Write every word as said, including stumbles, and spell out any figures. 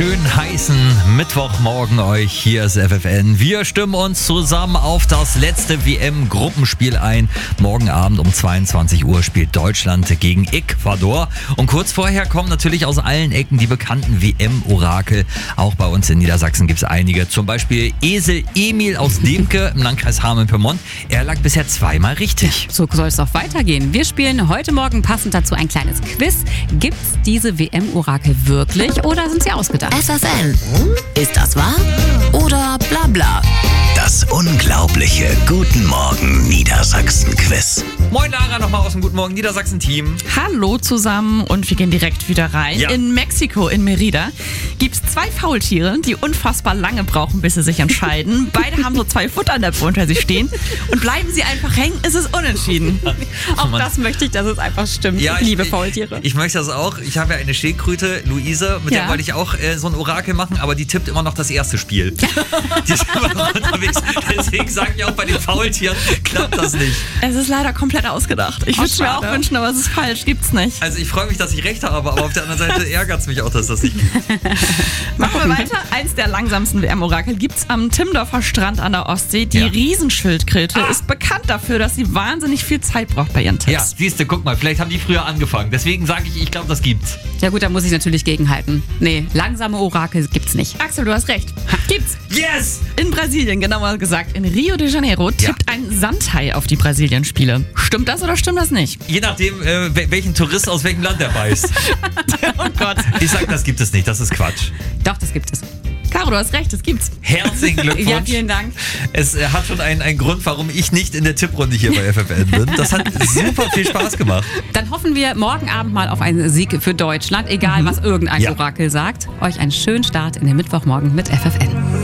schönen heißen Mittwochmorgen euch. Hier ist F F N. Wir stimmen uns zusammen auf das letzte W M-Gruppenspiel ein. Morgen Abend um zweiundzwanzig Uhr spielt Deutschland gegen Ecuador. Und kurz vorher kommen natürlich aus allen Ecken die bekannten W M-Orakel. Auch bei uns in Niedersachsen gibt es einige. Zum Beispiel Esel Emil aus Demke im Landkreis Hameln-Pyrmont. Er lag bisher zweimal richtig. So soll es auch weitergehen. Wir spielen heute Morgen passend dazu ein kleines Quiz. Gibt es diese W M-Orakel wirklich oder sind sie ausgedacht? F F N. Ist das wahr oder bla bla? Das unglaubliche Guten Morgen Niedersachsen-Quiz. Moin Lara, nochmal aus dem Guten Morgen Niedersachsen-Team. Hallo zusammen und wir gehen direkt wieder rein. Ja. In Mexiko, in Mérida, gibt es zwei Faultiere, die unfassbar lange brauchen, bis sie sich entscheiden. Beide haben so zwei Futternäpfe unter sich stehen und bleiben sie einfach hängen, ist es unentschieden. Auch das möchte ich, dass es einfach stimmt. Ja, ich liebe ich, Faultiere. Ich, ich möchte das auch. Ich habe ja eine Schildkröte, Luise, mit Ja. der wollte ich auch äh, so ein Orakel machen, aber die tippt immer noch das erste Spiel. Die ist immer noch unterwegs. Deswegen sage ich auch, bei den Faultieren klappt das nicht. Es ist leider komplett ausgedacht. Ich Oh, würde es mir auch schade. wünschen, aber es ist falsch, gibt's nicht. Also ich freue mich, dass ich recht habe, aber auf der anderen Seite ärgert es mich auch, dass das nicht gibt. Machen wir weiter. Eins der langsamsten W M-Orakel gibt's am Timmendorfer Strand an der Ostsee. Die Ja. Riesenschildkröte ist bekannt dafür, dass sie wahnsinnig viel Zeit braucht bei ihren Tipps. Ja, siehst du, guck mal, vielleicht haben die früher angefangen. Deswegen sage ich, ich glaube, das gibt's. Ja gut, da muss ich natürlich gegenhalten. Nee, langsame Orakel gibt's nicht. Axel, du hast recht. Gibt's. Yes! In Brasilien, genauer gesagt, in Rio de Janeiro, tippt ein Sandhai auf die Brasilien-Spiele. Stimmt das oder stimmt das nicht? Je nachdem, äh, wel- welchen Tourist aus welchem Land er beißt. Oh Gott. Ich sag, das gibt es nicht, das ist Quatsch. Doch, das gibt es. Caro, du hast recht, es gibt's. Herzlichen Glückwunsch. Ja, vielen Dank. Es äh, hat schon einen, einen Grund, warum ich nicht in der Tipprunde hier bei F F N bin. Das hat super viel Spaß gemacht. Dann hoffen wir morgen Abend mal auf einen Sieg für Deutschland, egal was irgendein Ja. Orakel sagt. Euch einen schönen Start in den Mittwochmorgen mit F F N.